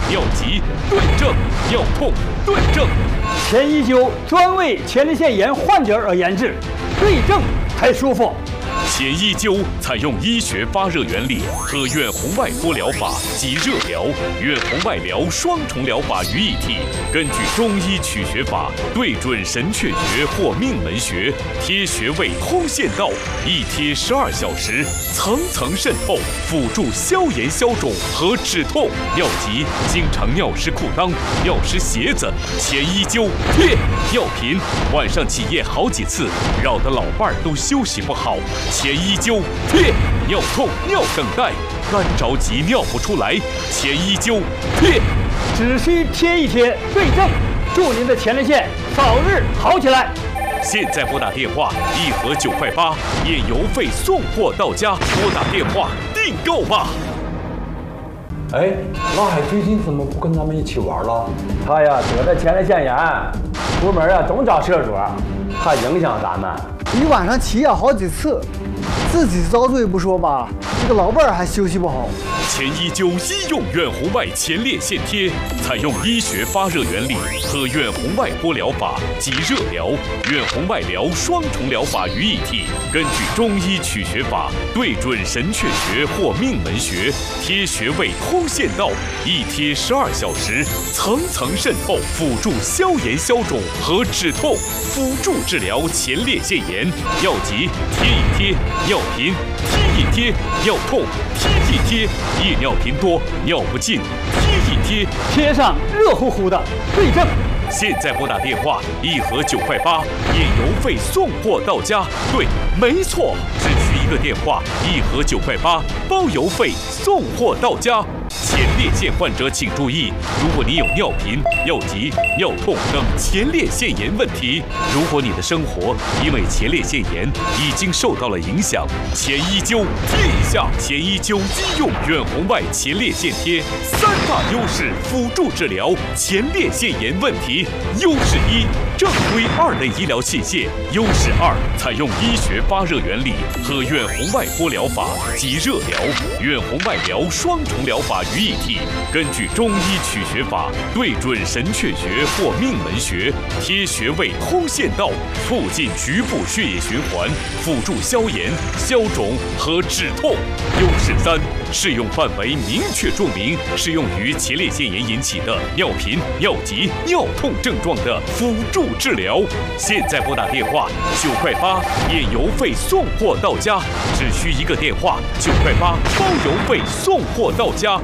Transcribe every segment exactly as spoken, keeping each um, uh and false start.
尿急对症，尿痛对症。 前一灸专为前列腺炎患者而研制，对症才舒服。 前一灸采用医学发热原理和远红外波疗法及热疗、远红外疗双重疗法于一体，根据中医取穴法对准神阙穴或命门穴，贴穴位通线道，一贴十二小时，层层渗透，辅助消炎消肿和止痛。尿急经常尿湿裤裆、尿湿鞋子，前一灸贴。尿频晚上起夜好几次，扰得老伴儿都休息不好。前一灸贴。尿痛、尿等待、干着急尿不出来，前一灸贴。 只需贴一贴对症，祝您的前列腺早日好起来。 现在拨打电话，一盒九块八，免邮费送货到家。拨打电话订购吧。 哎，老海最近怎么不跟咱们一起玩了？ 他呀得了前列腺炎，出门啊总找社主，怕影响咱们。 一晚上起夜好几次，自己遭罪不说吧，这个老伴儿还休息不好。 前一灸医用远红外前列腺贴，采用医学发热原理和远红外波疗法及热疗、远红外疗双重疗法于一体，根据中医取穴法对准神阙穴或命门穴，贴穴位通线道，一贴十二小时，层层渗透，辅助消炎消肿和止痛，辅助治疗前列腺炎。尿急贴一贴，尿频贴一贴，尿痛贴一贴，夜尿频多、尿不尽，贴一贴， 贴上热乎乎的对症。 现在拨打电话，一盒九块八，免邮费送货到家。对，没错，只需一个电话，一盒九块八，包邮费送货到家。前列腺患者请注意，如果你有尿频、尿急、尿痛等前列腺炎问题，如果你的生活因为前列腺炎已经受到了影响，前一灸贴一下。前一灸医用远红外前列腺贴，三大优势辅助治疗前列腺炎问题。优势一，正规二类医疗器械；优势二，采用医学发热原理和远红外波疗法及热疗、远红外疗双重疗法于一体，根据中医取穴法对准神阙穴或命门穴，贴穴位通线道，促进局部血液循环，辅助消炎、消肿和止痛。优势三，适用范围明确注明适用于前列腺炎引起的尿频、尿急、尿痛症状的辅助治疗。现在拨打电话九块八，免邮费送货到家，只需一个电话，九块八包邮费送货到家。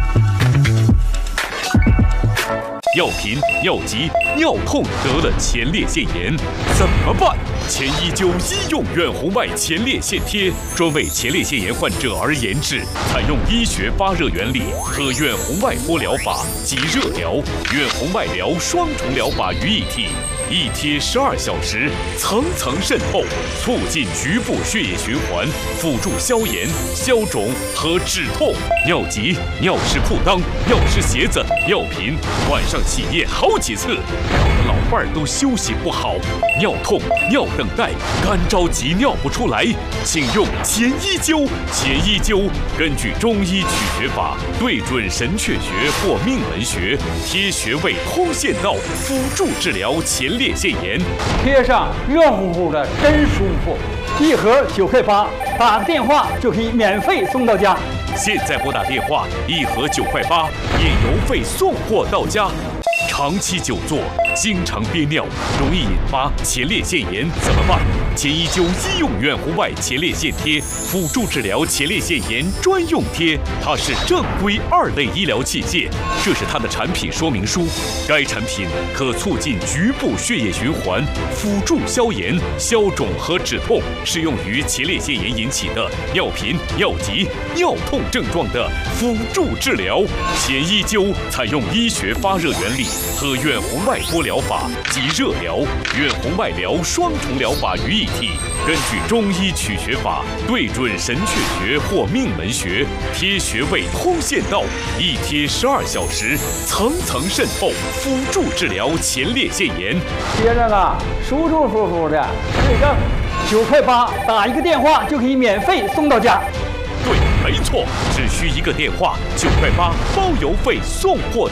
尿频、尿急、尿痛得了前列腺炎怎么办？前一灸医用远红外前列腺贴，专为前列腺炎患者而研制，采用医学发热原理和远红外波疗法及热疗、远红外疗双重疗法于一体，一贴十二小时，层层渗透，促进局部血液循环，辅助消炎、消肿和止痛。尿急、尿湿裤裆、尿湿鞋子、尿频，晚上起夜好几次，扰得老伴儿都休息不好。尿痛、尿等待、干着急尿不出来，请用前一灸。前一灸根据中医取穴法对准神阙穴或命门穴，贴穴位通线道，辅助治疗前列腺炎。 贴上热乎乎的，真舒服。一盒九块八，打个电话就可以免费送到家。 现在拨打电话，一盒九块八，免邮费送货到家。长期久坐，经常憋尿，容易引发前列腺炎，怎么办？前一灸医用远红外前列腺贴，辅助治疗前列腺炎专用贴，它是正规二类医疗器械，这是它的产品说明书。该产品可促进局部血液循环，辅助消炎、消肿和止痛，适用于前列腺炎引起的尿频、尿急、尿痛症状的辅助治疗。前一灸采用医学发热原理和远红外波疗法及热疗、远红外疗双重疗法于一体，根据中医取穴法对准神阙穴或命门穴，贴穴位通线道，一贴十二小时，层层渗透，辅助治疗前列腺炎。 贴上啊，舒舒服服的。对症，九块八，打一个电话就可以免费送到家。 对，没错，只需一个电话，九块八，包邮费送货。